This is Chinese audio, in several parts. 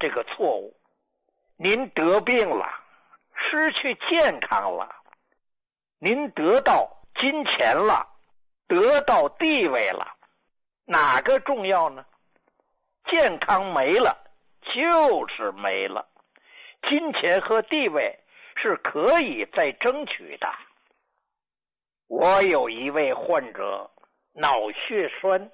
这个错误。您得病了，失去健康了，您得到金钱了，得到地位了，哪个重要呢？健康没了就是没了，金钱和地位是可以再争取的。我有一位患者，脑血栓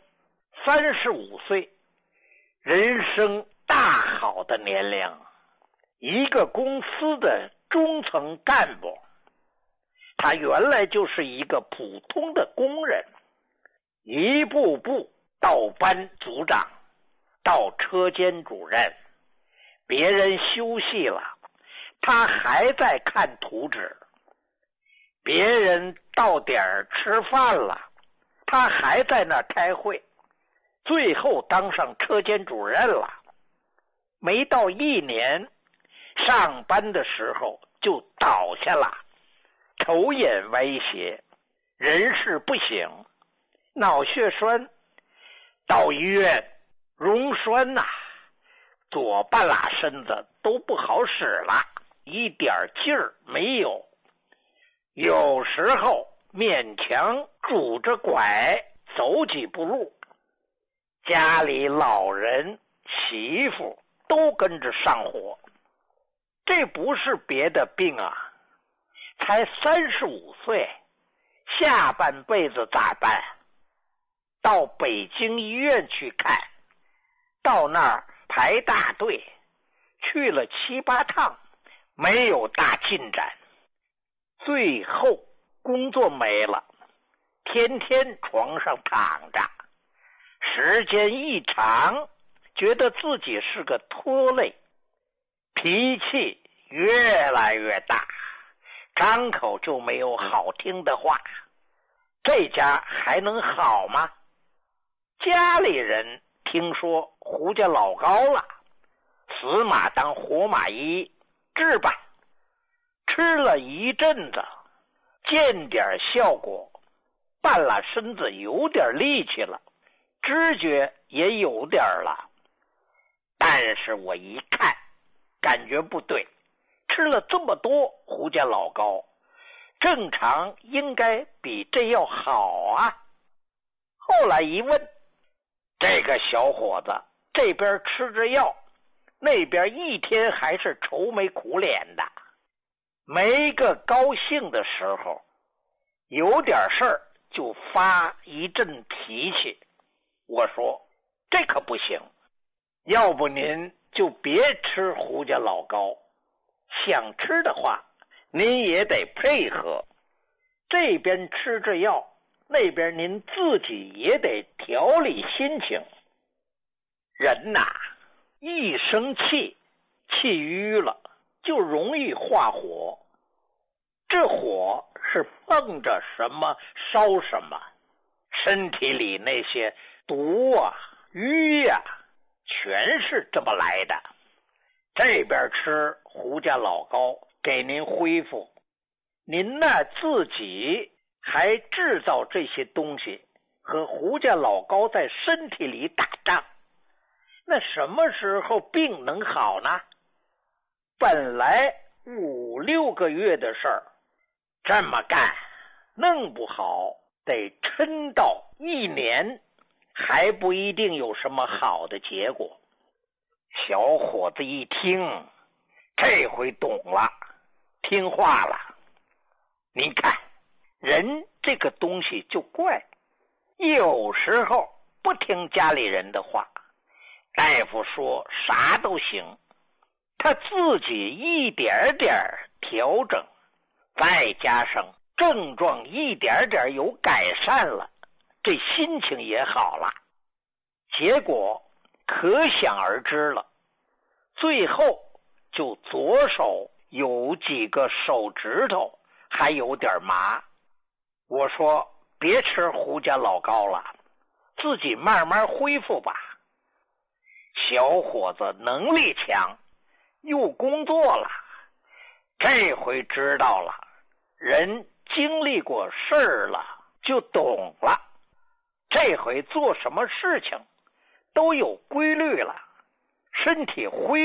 ，35岁，人生大好的年龄，一个公司的中层干部。他原来就是一个普通的工人，一步步到班组长，到车间主任，别人休息了，他还在看图纸，别人到点儿吃饭了，他还在那开会，最后当上车间主任了。没到1年，上班的时候就倒下了，头眼歪斜，人事不省，脑血栓，到医院溶栓呐，左半拉身子都不好使了，一点劲儿没有，有时候勉强拄着拐走几步路，家里老人媳妇都跟着上火。这不是别的病啊，才35岁，下半辈子咋办？到北京医院去看，到那儿排大队，去了7、8趟，没有大进展。最后工作没了，天天床上躺着，时间一长，觉得自己是个拖累，脾气越来越大，张口就没有好听的话。这家还能好吗？家里人听说胡家老高了，死马当活马医，治吧。吃了一阵子，见点效果，半拉身子有点力气了，知觉也有点了。但是我一看，感觉不对，吃了这么多胡家老高，正常应该比这要好啊。后来一问，这个小伙子这边吃着药，那边一天还是愁眉苦脸的，没个高兴的时候，有点事儿就发一阵脾气。我说这可不行，要不您就别吃胡家老高，想吃的话您也得配合，这边吃着药，那边您自己也得调理心情。人呐，一生气，气郁了就容易化火，这火是碰着什么烧什么，身体里那些毒啊瘀呀全是这么来的。这边吃胡家老高给您恢复，您呢自己还制造这些东西和胡家老高在身体里打仗，那什么时候病能好呢？本来5、6个月的事儿，这么干弄不好得撑到1年，还不一定有什么好的结果。小伙子一听，这回懂了，听话了。你看，人这个东西就怪，有时候不听家里人的话，大夫说啥都行，他自己一点点调整，再加上症状一点点有改善了，这心情也好了，结果可想而知了。最后就左手有几个手指头还有点麻。我说别吃胡家老高了，自己慢慢恢复吧。小伙子能力强，又工作了，这回知道了，人经历过事儿了就懂了，这回做什么事情都有规律了，身体恢